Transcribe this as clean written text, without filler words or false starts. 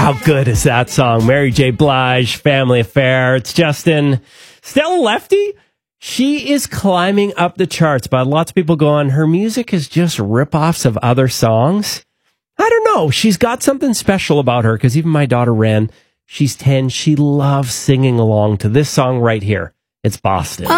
How good is that song? Mary J. Blige, Family Affair. It's Justin. Stella Lefty, she is climbing up the charts, but lots of people going, her music is just rip-offs of other songs. I don't know. She's got something special about her, because even my daughter Ren, she's 10, she loves singing along to this song right here. It's Boston.